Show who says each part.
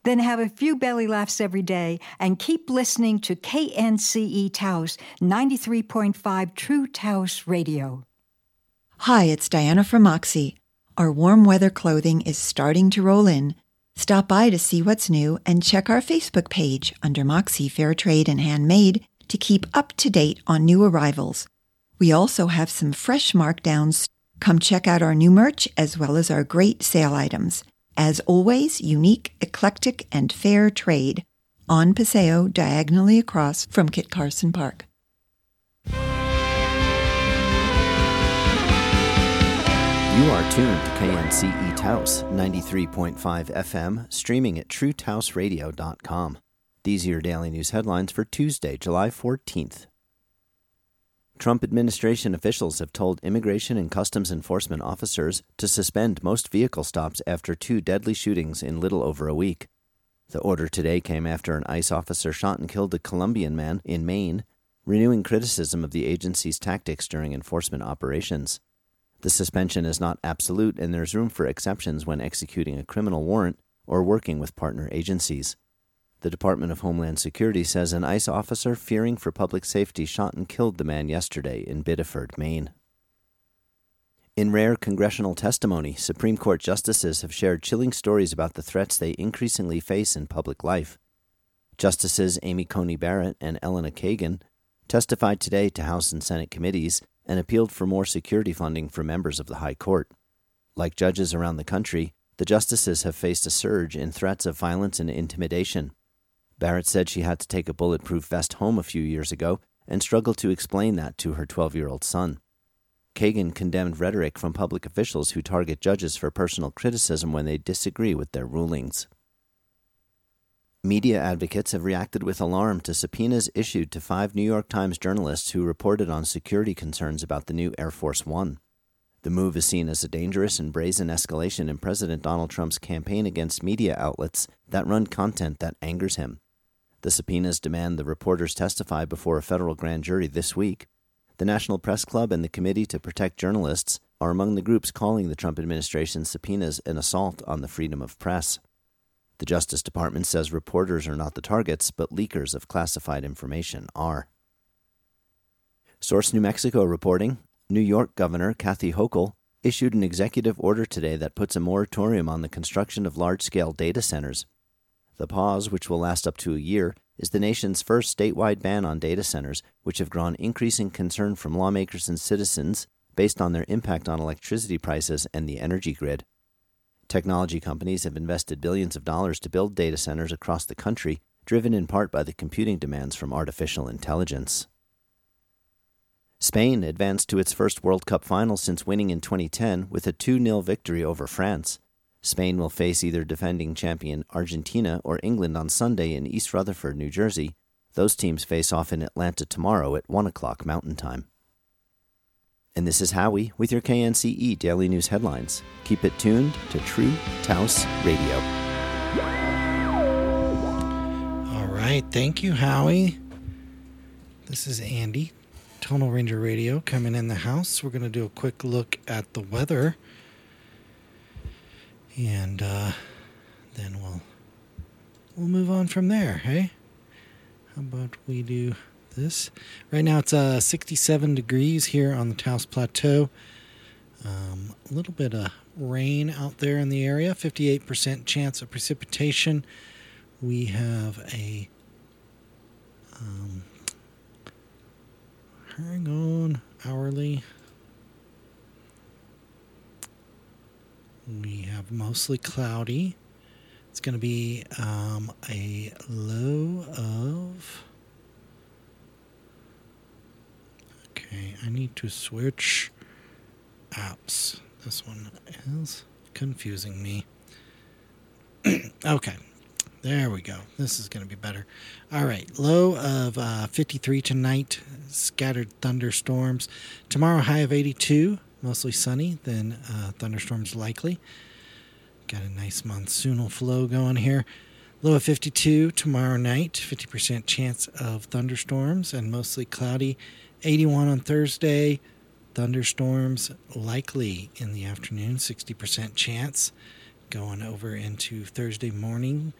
Speaker 1: Then have a few belly laughs every day and keep listening to KNCE Taos 93.5 True Taos Radio.
Speaker 2: Hi, it's Diana from Moxie. Our warm weather clothing is starting to roll in. Stop by to see what's new and check our Facebook page under Moxie Fair Trade and Handmade to keep up to date on new arrivals. We also have some fresh markdowns. Come check out our new merch as well as our great sale items. As always, unique, eclectic, and fair trade. On Paseo, diagonally across from Kit Carson Park.
Speaker 3: You are tuned to KNCE Taos 93.5 FM, streaming at TrueTaosRadio.com. These are your daily news headlines for Tuesday, July 14th. Trump administration officials have told Immigration and Customs Enforcement officers to suspend most vehicle stops after 2 deadly shootings in little over a week. The order today came after an ICE officer shot and killed a Colombian man in Maine, renewing criticism of the agency's tactics during enforcement operations. The suspension is not absolute, and there's room for exceptions when executing a criminal warrant or working with partner agencies. The Department of Homeland Security says an ICE officer fearing for public safety shot and killed the man yesterday in Biddeford, Maine. In rare congressional testimony, Supreme Court justices have shared chilling stories about the threats they increasingly face in public life. Justices Amy Coney Barrett and Elena Kagan testified today to House and Senate committees and appealed for more security funding for members of the High Court. Like judges around the country, the justices have faced a surge in threats of violence and intimidation. Barrett said she had to take a bulletproof vest home a few years ago and struggled to explain that to her 12-year-old son. Kagan condemned rhetoric from public officials who target judges for personal criticism when they disagree with their rulings. Media advocates have reacted with alarm to subpoenas issued to 5 New York Times journalists who reported on security concerns about the new Air Force One. The move is seen as a dangerous and brazen escalation in President Donald Trump's campaign against media outlets that run content that angers him. The subpoenas demand the reporters testify before a federal grand jury this week. The National Press Club and the Committee to Protect Journalists are among the groups calling the Trump administration's subpoenas an assault on the freedom of press. The Justice Department says reporters are not the targets, but leakers of classified information are. Source New Mexico reporting, New York Governor Kathy Hochul issued an executive order today that puts a moratorium on the construction of large-scale data centers. The pause, which will last up to a year, is the nation's first statewide ban on data centers, which have drawn increasing concern from lawmakers and citizens based on their impact on electricity prices and the energy grid. Technology companies have invested billions of dollars to build data centers across the country, driven in part by the computing demands from artificial intelligence. Spain advanced to its first World Cup final since winning in 2010 with a 2-0 victory over France. Spain will face either defending champion Argentina or England on Sunday in East Rutherford, New Jersey. Those teams face off in Atlanta tomorrow at 1 o'clock Mountain Time. And this is Howie with your KNCE Daily News Headlines. Keep it tuned to True Taos Radio.
Speaker 4: All right, thank you, Howie. This is Andy, Tonal Ranger Radio, coming in the house. We're going to do a quick look at the weather. And then we'll move on from there, hey? How about we do this? Right now it's 67 degrees here on the Taos Plateau. A little bit of rain out there in the area, 58% chance of precipitation. We have a hang on, hourly. We have mostly cloudy. It's going to be a low of... Okay, I need to switch apps. This one is confusing me. Okay, there we go. This is going to be better. All right, low of 53 tonight, scattered thunderstorms. Tomorrow, high of 82. Mostly sunny, then thunderstorms likely. Got a nice monsoonal flow going here. Low of 52 tomorrow night, 50% chance of thunderstorms and mostly cloudy. 81 on Thursday, thunderstorms likely in the afternoon, 60% chance. Going over into Thursday morning,